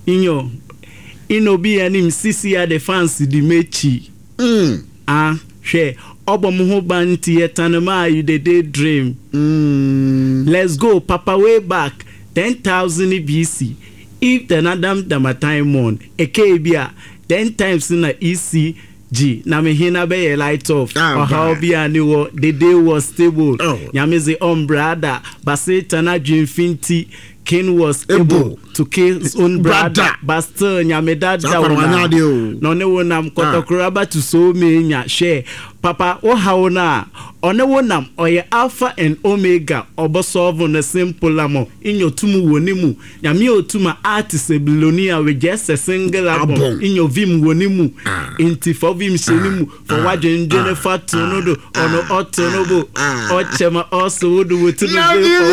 Inobi anim sisi ya the fancy di mechi. She Obomuho banti etanema you the daydream. Let's go, Papa, way back 10,000 BC. If the Adam Damataimon, a KBA 10 times in a ECG, Namihina be a light off, or how be a new the day was stable. Yamizi brother, Bassetana Jinfinti. King was able to kill his own brother, but still, Yameda, no, no one am Kotokuraba to so me, share. Papa, oh, how na, or no one am, or your Alpha and Omega, or Bosolve on a simple amo, in your Tumu Wonimu, Yamio Tuma artist, a Bilonia with just a single album, in your Vim Wonimu, in Tifovim Sinimu, for watching Jennifer Tonodo, or no Otonobo, or Chema also would do it to the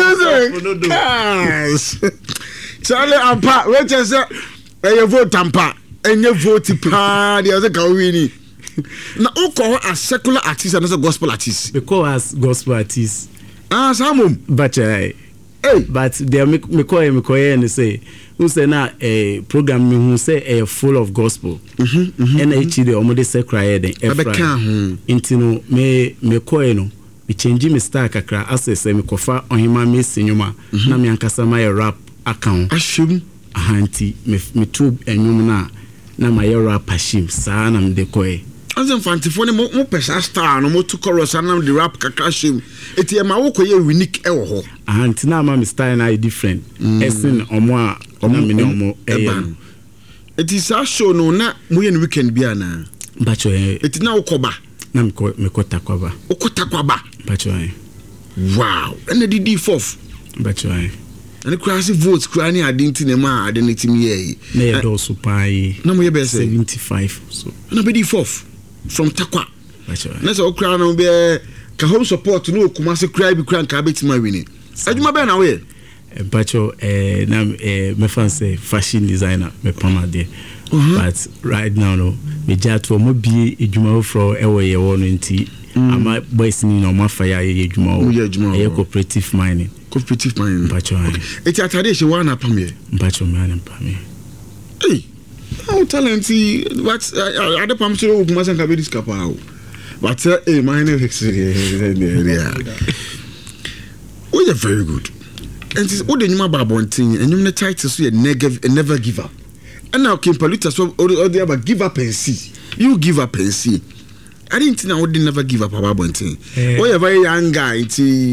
Charlie Ampa, what is that? You vote Tampa, and you vote Pa, the other Kawini. Now, who call a secular artist and as a gospel artist? Because gospel artist. Some. But they are me and say, who say now a program who say a full of gospel. And actually, almost say cry then. Intino me koeno. We change me star kakra access me kofa ohima me sinyuma na me ankasa my rap account ashim ahanti me tube enyum na my rap ashim sa na me de koe azem fantifo ne mo pesa star no mo to chorus na the rap kakra ashim eti e ma wo koye unique e wo ho ahanti na ma me style na different esin omo a na me ne omo eban eti sa show no na mo ye no weekend bia na bacho eti na wo koba na me kotakwaba okotakwaba bacho wow and the D4 bacho and the crazy votes crani adinti ne ma adeniti me ye na do so pai na mo ye be 75 so na be D4 from takwa bacho na so okra na be ka home support no kuma se cry bi kran ka betima wini aduma be na we bacho na me fancy fashion designer me pamade but right now no me jat for mo bi ejuma fro ewo ye wo no nti ama boys ni no ma fire ye ejuma o ye cooperative mining bacho eti atade she wana pamye bacho me ana pamye eh how talenty what other pam so wo kuma san ka be discapa o but mining area we are very good and is what the nyuma babontin and you title so never give up. And now Kim Paluta so or the other give up and see. You give up and see. I didn't know would never give up about one thing. Oh, you're a very young guy.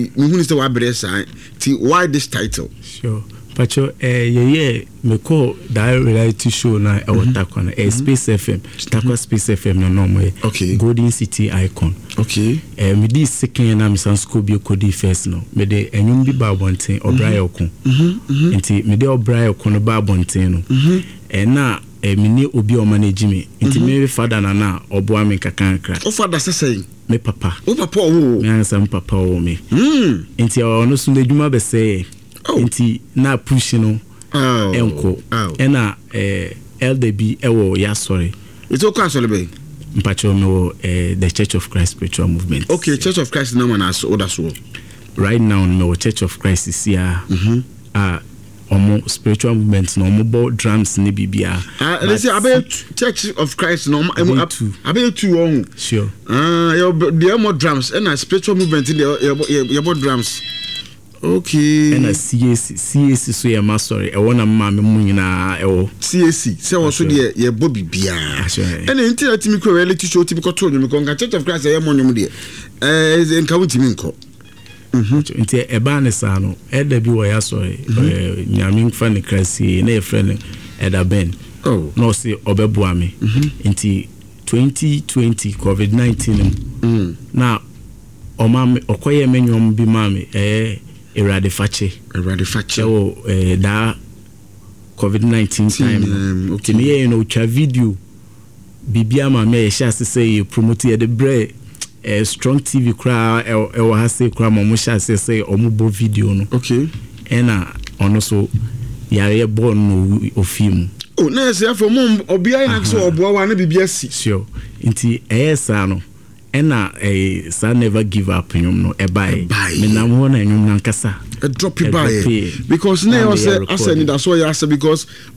Why this title? Sure. Pacho, me call that reality show na Takwana, Space FM, Takwa Space FM no normal. Okay. Golden City Icon. Okay. Me this second na Miss Scobio Kodi first no. Me de enyum bi ba bonten Obraye Okun. Enti me de Obraye Okun no ba bonten no. Na me ni obi o manage me. Enti me father na oboa me kakankra. O father say me papa. O papa o. Me answer papa o me. Enti ono sunde djuma be say Inti na push no enko ena LDB ewo ya sorry it's okay sorry be mpacho no the Church of Christ spiritual movement. Okay, Church of Christ now na so that's all right now no Church of Christ is here omo spiritual movement no omo drums ni bibia they say about Church of Christ no about two on sure the more drums and spiritual movement your drums. Okay. And a CAC so ya masori e wona mama mu nyina e wo CAC se wo so de ye Bobby bia and internet mi ko reality show ti bi ko to mi ko nga Church of Christ ye monum de nka wuti mi nko nti e ba ne sa no e da bi wo ya sorry nyame fa ne krasi na ye friend e da ben no see obebua me nti 2020 COVID-19 na o mama okoye menwom bi mama Erade fache o da COVID-19 time okay me you know cha video bibia ma me sha say promote the bre strong TV kra e wa ha say kra mo sha say omubo video no okay ena ono so yare born no ofim oh na say for mom obia na so oboa wa na bibia si sure nti esa no ena sa never give up nyum no e buy me na mo na nyum na nkasa a drop it by because now I said that so because